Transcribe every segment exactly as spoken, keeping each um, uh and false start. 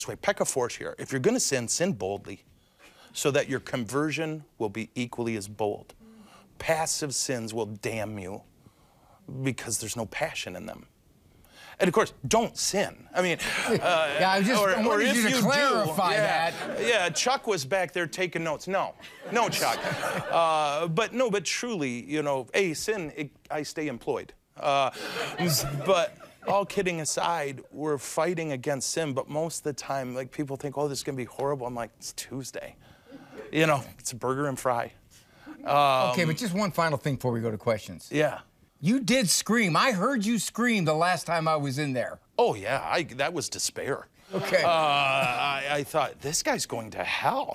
This way, peccare fortior. If you're going to sin, sin boldly, so that your conversion will be equally as bold. Passive sins will damn you because there's no passion in them. And of course, don't sin. I mean, uh, yeah, I just or, I or wanted if you to you clarify do, yeah, that. Yeah, Chuck was back there taking notes. No, no, Chuck. uh, but no, but truly, you know, a sin. It, I stay employed. Uh, but all kidding aside, we're fighting against sin. But most of the time, like people think, oh, this is gonna be horrible. I'm like, it's Tuesday. You know, it's a burger and fry. Um, okay, but just one final thing before we go to questions. Yeah. You did scream. I heard you scream the last time I was in there. Oh, yeah, I, that was despair. Okay. Uh, I, I thought, this guy's going to hell.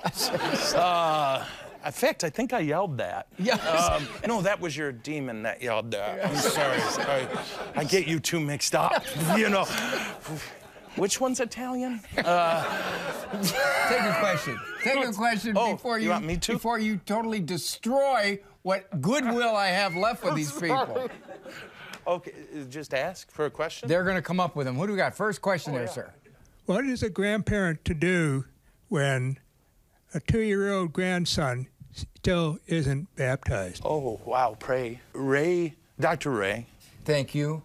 uh, in fact, I think I yelled that. Yeah. Um, no, that was your demon that yelled that. I'm sorry. I, I get you two mixed up, you know. Which one's Italian? Uh, Take a question. Take a question oh, before you, you want me to? before you totally destroy what goodwill I have left with these people. Okay, just ask for a question. They're going to come up with them. Who do we got? First question oh, there, yeah. sir. What is a grandparent to do when a two-year-old grandson still isn't baptized? Oh, wow, pray. Ray, Doctor Ray. Thank you.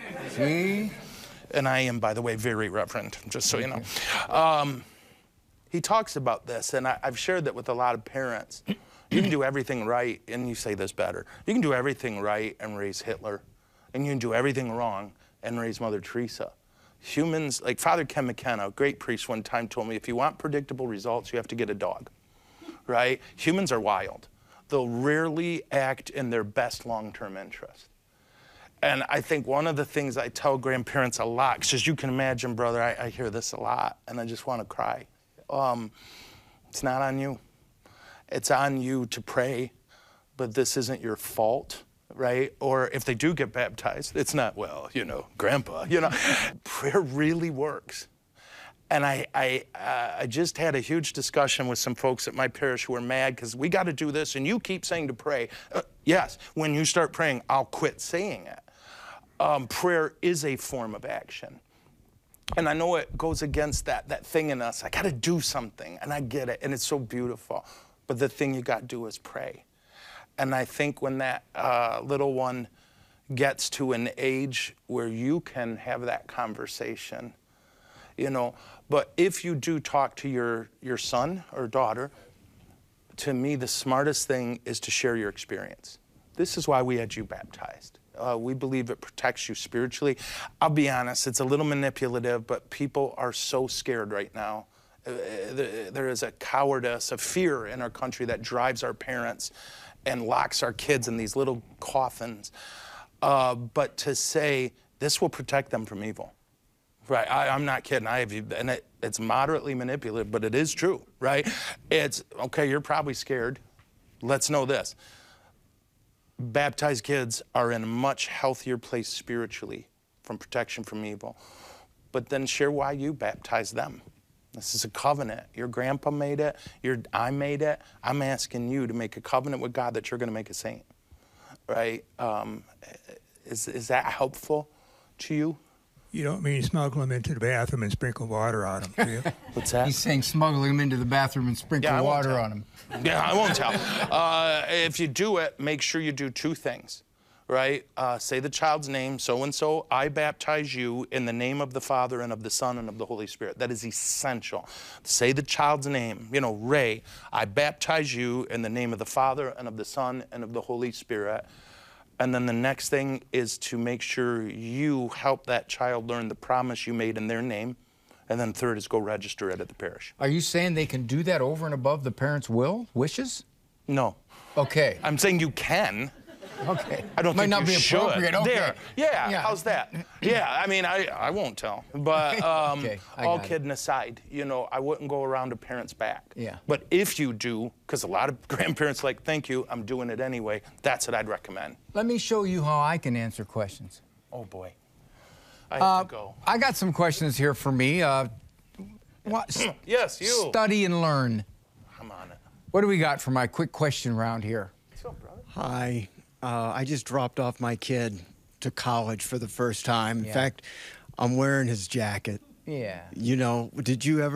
See? And I am, by the way, very reverent, just so you know. Um, he talks about this, and I, I've shared that with a lot of parents. You can do everything right, and you say this better. You can do everything right and raise Hitler, and you can do everything wrong and raise Mother Teresa. Humans, like Father Ken McKenna, a great priest one time told me, if you want predictable results, you have to get a dog, right? Humans are wild. They'll rarely act in their best long-term interest. And I think one of the things I tell grandparents a lot, because as you can imagine, brother, I, I hear this a lot, and I just want to cry. Um, it's not on you. It's on you to pray, but this isn't your fault, right? Or if they do get baptized, it's not, well, you know, grandpa, you know. Prayer really works. And I, I, uh, I just had a huge discussion with some folks at my parish who were mad because we got to do this, and you keep saying to pray. Uh, yes, when you start praying, I'll quit saying it. Um, prayer is a form of action. And I know it goes against that, that thing in us. I got to do something, and I get it, and it's so beautiful. But the thing you got to do is pray. And I think when that uh, little one gets to an age where you can have that conversation, you know, but if you do talk to your, your son or daughter, to me, the smartest thing is to share your experience. This is why we had you baptized. Uh, we believe it protects you spiritually. I'll be honest, it's a little manipulative, but people are so scared right now. Uh, there is a cowardice, a fear in our country that drives our parents and locks our kids in these little coffins. Uh, but to say, this will protect them from evil. Right, I, I'm not kidding. I have, and it, it's moderately manipulative, but it is true, right? It's, okay, you're probably scared. Let's know this. Baptized kids are in a much healthier place spiritually from protection from evil. But then share why you baptized them. This is a covenant. Your grandpa made it. Your, I made it. I'm asking you to make a covenant with God that you're going to make a saint, right? Um, is, is that helpful to you? You don't mean smuggle them into the bathroom and sprinkle water on them, do you? What's that? He's saying smuggle him into the bathroom and sprinkle yeah, water tell. on him. Yeah, I won't tell. Uh, if you do it, make sure you do two things, right? Uh, say the child's name, so-and-so, I baptize you in the name of the Father and of the Son and of the Holy Spirit. That is essential. Say the child's name, you know, Ray, I baptize you in the name of the Father and of the Son and of the Holy Spirit. And then the next thing is to make sure you help that child learn the promise you made in their name. And then third is go register it at the parish. Are you saying they can do that over and above the parents' will, wishes? No. Okay. I'm saying you can. Okay. I don't Might think not you be should. appropriate. Okay. There. Yeah, Yeah. how's that? Yeah, I mean, I, I won't tell. But um, Okay, I all got it. kidding aside, you know, I wouldn't go around a parent's back. Yeah. But if you do, because a lot of grandparents like, thank you, I'm doing it anyway, that's what I'd recommend. Let me show you how I can answer questions. Oh, boy. I have Uh, to go. I got some questions here for me. Uh, what, Yes, you. Study and learn. I'm on it. What do we got for my quick question round here? What's up, brother? Hi. Uh, I just dropped off my kid to college for the first time. In Yeah. fact, I'm wearing his jacket. Yeah. You know, did you ever